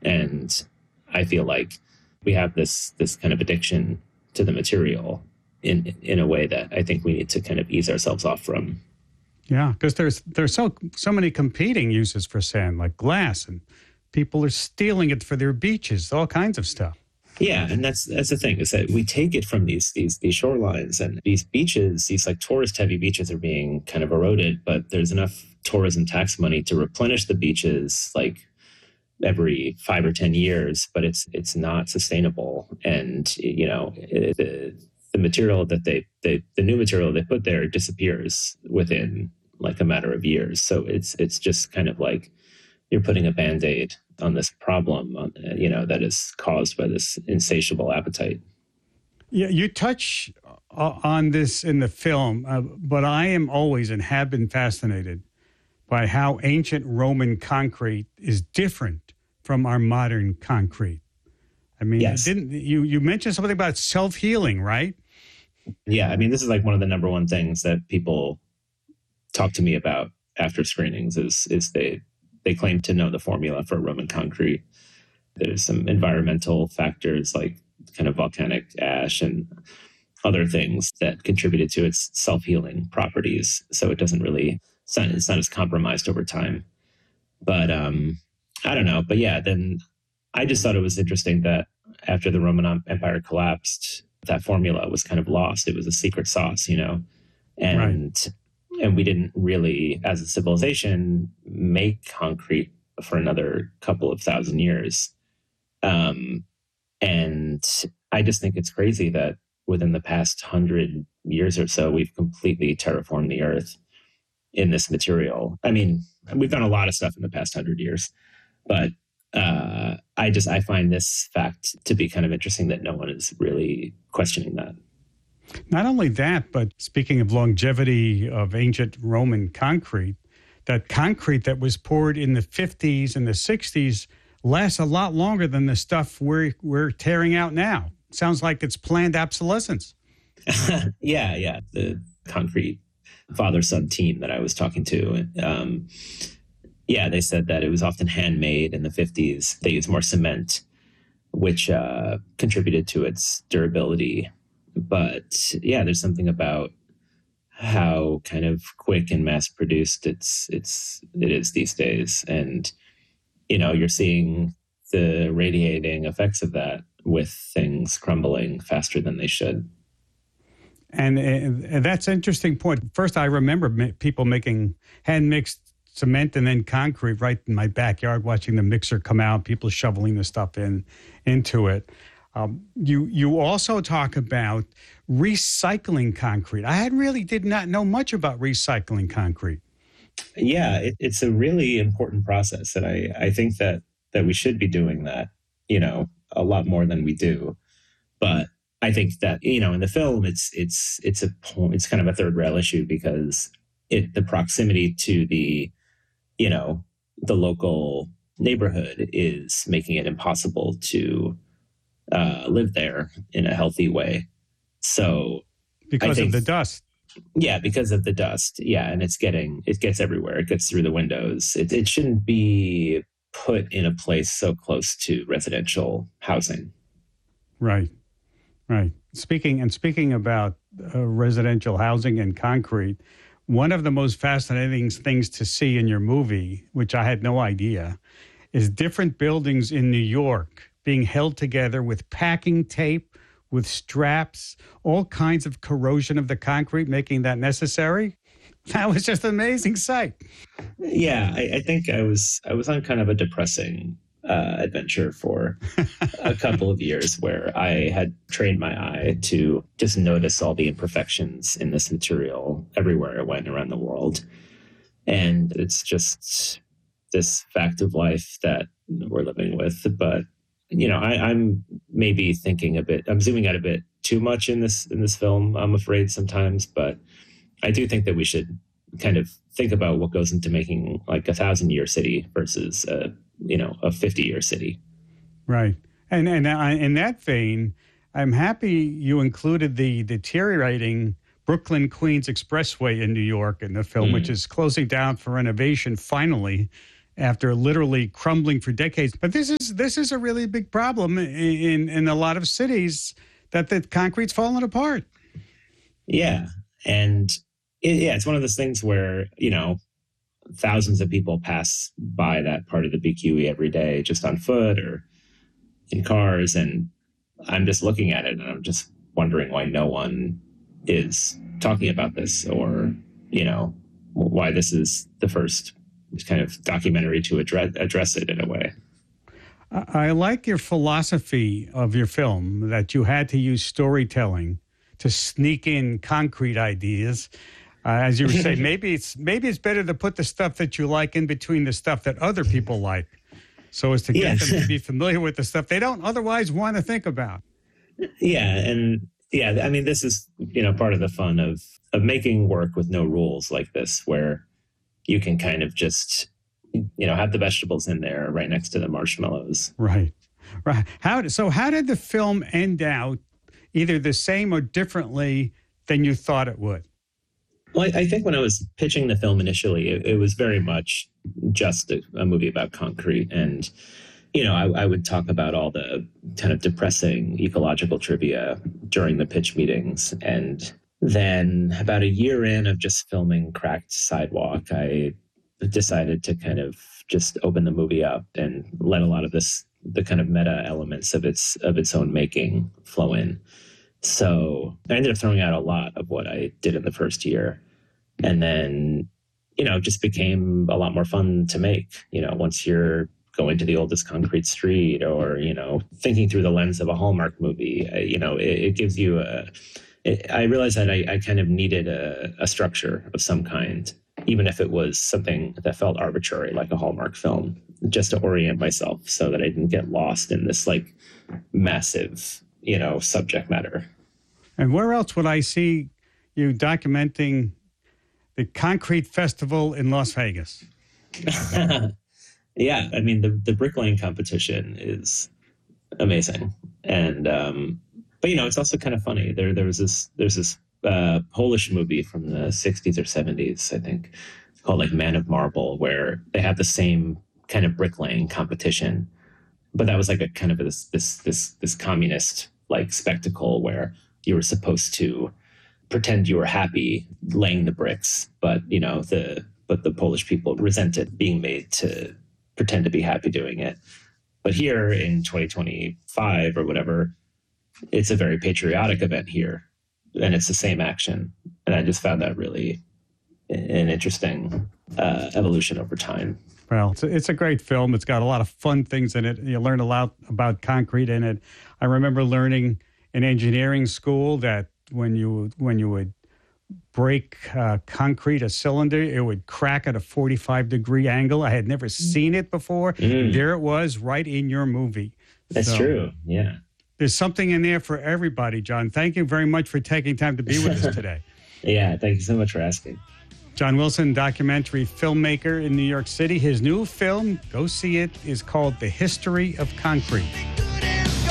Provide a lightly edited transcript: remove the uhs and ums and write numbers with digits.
And I feel like we have this kind of addiction to the material in a way that I think we need to kind of ease ourselves off from. Yeah, because there's so many competing uses for sand, like glass, and people are stealing it for their beaches, all kinds of stuff. Yeah, and that's the thing, is that we take it from these shorelines, and these beaches, these like tourist heavy beaches are being kind of eroded, but there's enough tourism tax money to replenish the beaches like every 5 or 10 years, but it's not sustainable. And the material that the new material they put there disappears within like a matter of years. So it's just kind of like you're putting a Band-Aid on this problem, that is caused by this insatiable appetite. Yeah, you touch on this in the film, but I am always and have been fascinated by how ancient Roman concrete is different from our modern concrete. I mean, yes. You mentioned something about self-healing, right? Yeah, I mean, this is like one of the number one things that people talk to me about after screenings is they claim to know the formula for Roman concrete. There's some environmental factors like kind of volcanic ash and other things that contributed to its self-healing properties. So it doesn't really, it's not as compromised over time. But I don't know. But yeah, then I just thought it was interesting that after the Roman Empire collapsed, that formula was kind of lost. It was a secret sauce, and Right. And we didn't really, as a civilization, make concrete for another couple of thousand years. And I just think it's crazy that within the past 100 years or so, we've completely terraformed the earth in this material. I mean, we've done a lot of stuff in the past 100 years, but I find this fact to be kind of interesting that no one is really questioning that. Not only that, but speaking of longevity of ancient Roman concrete, that concrete that was poured in the 50s and the 60s lasts a lot longer than the stuff we're tearing out now. Sounds like it's planned obsolescence. Yeah. The concrete father-son team that I was talking to, they said that it was often handmade in the 50s. They used more cement, which contributed to its durability. But yeah, there's something about how kind of quick and mass-produced it is these days. And, you're seeing the radiating effects of that with things crumbling faster than they should. And that's an interesting point. First, I remember people making hand-mixed cement and then concrete right in my backyard, watching the mixer come out, people shoveling the stuff into it. You also talk about recycling concrete. I did not know much about recycling concrete. Yeah, it's a really important process. And I think that we should be doing that, a lot more than we do. But I think that, in the film, it's kind of a third rail issue because the proximity to the local neighborhood is making it impossible to live there in a healthy way. So because of the dust. Yeah, because of the dust. Yeah, and it gets everywhere. It gets through the windows. It shouldn't be put in a place so close to residential housing. Right. Speaking about residential housing and concrete, one of the most fascinating things to see in your movie, which I had no idea, is different buildings in New York being held together with packing tape, with straps, all kinds of corrosion of the concrete, making that necessary. That was just an amazing sight. Yeah, I think I was on kind of a depressing adventure for a couple of years where I had trained my eye to just notice all the imperfections in this material everywhere I went around the world. And it's just this fact of life that we're living with. But, I'm maybe I'm zooming out a bit too much in this film, I'm afraid sometimes, but I do think that we should kind of think about what goes into making like 1,000-year city versus a 50-year city. Right. And in that vein, I'm happy you included the deteriorating Brooklyn-Queens Expressway in New York in the film, which is closing down for renovation finally. after literally crumbling for decades. But this is a really big problem in a lot of cities, that the concrete's falling apart. Yeah. And it's one of those things where, thousands of people pass by that part of the BQE every day, just on foot or in cars. And I'm just looking at it and I'm just wondering why no one is talking about this, or, why this is the first kind of documentary to address it in a way. I like your philosophy of your film, that you had to use storytelling to sneak in concrete ideas. As you say, maybe it's better to put the stuff that you like in between the stuff that other people like, so as to get them to be familiar with the stuff they don't otherwise want to think about. Yeah, and I mean, this is part of the fun of making work with no rules like this, where you can kind of just have the vegetables in there right next to the marshmallows. Right. How did the film end out, either the same or differently than you thought it would? Well, I think when I was pitching the film initially, it was very much just a movie about concrete. And, I would talk about all the kind of depressing ecological trivia during the pitch meetings. And then about a year in of just filming Cracked Sidewalk, I decided to kind of just open the movie up and let a lot of the kind of meta elements of its own making flow in. So I ended up throwing out a lot of what I did in the first year. And then, it just became a lot more fun to make, once you're going to the oldest concrete street, or, thinking through the lens of a Hallmark movie, it gives you I realized that I kind of needed a structure of some kind, even if it was something that felt arbitrary, like a Hallmark film, just to orient myself so that I didn't get lost in this like massive, subject matter. And where else would I see you documenting the Concrete Festival in Las Vegas? Yeah, I mean, the Brick Lane competition is amazing. And, but, it's also kind of funny. There's this Polish movie from the 60s or 70s, I think, called like Man of Marble, where they have the same kind of bricklaying competition. But that was like a kind of this communist like spectacle where you were supposed to pretend you were happy laying the bricks, but the Polish people resented being made to pretend to be happy doing it. But here in 2025 or whatever, it's a very patriotic event here, and it's the same action. And I just found that really an interesting evolution over time. Well, it's a great film. It's got a lot of fun things in it. You learn a lot about concrete in it. I remember learning in engineering school that when you would break concrete, a cylinder, it would crack at a 45-degree angle. I had never seen it before. There it was, right in your movie. That's true. Yeah. There's something in there for everybody, John. Thank you very much for taking time to be with us today. Yeah, thank you so much for asking. John Wilson, documentary filmmaker in New York City. His new film, go see it, is called The History of Concrete.